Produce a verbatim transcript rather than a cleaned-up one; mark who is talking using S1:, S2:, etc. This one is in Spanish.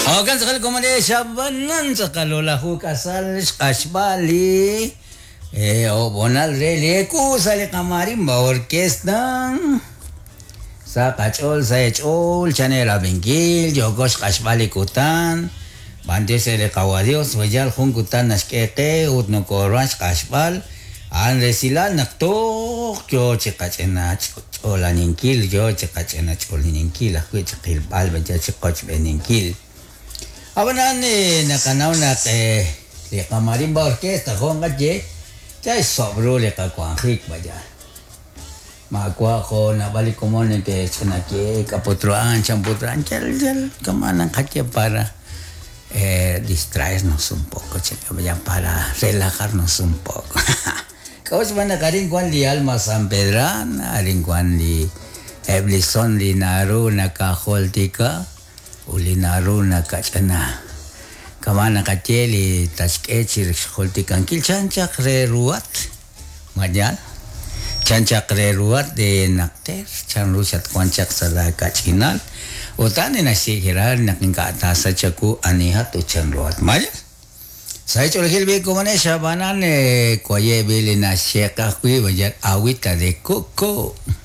S1: Okan sakal kumade shabanan sakalola hukasal kashbali. Eh, o bonal rele ku sale kamarimba orquesta. Sa kachol sa echol chanela bengil jogos kashbali kutan. Bante se le kawadios vajal hun kutan naskete utno korwas kashbal. An resila nakto yo chekachena chola ninkil yo chekachena choli ninkil aku chekil bal baja chekoch beninkil. Abanan eh nakanaw na eh le kamarimba orquesta honga je chay sobro le ka kwangrik baja. Magwa ko na balik ko mo ke chanake kaputruan champutruan chal chal kamana khatya para eh distraernos un poco, chica, ya para relajarnos un poco. Kaos mana karing kwan di Alma San Pedran, aring kwan di Eblison di naru na kaholtika, uli naru na kachana. Kamana kacheli taskechir holtikan kil chanchak re ruat, majal. Chanchak re ruat de nakter, chan rusat kwanchak sada kachinal. Utani na sikirar naking kaatasa chaku anihat o chan ruat, majal. Saya colhil be kumane shabanan eh koye beli na syekah kui bajar awita de koko.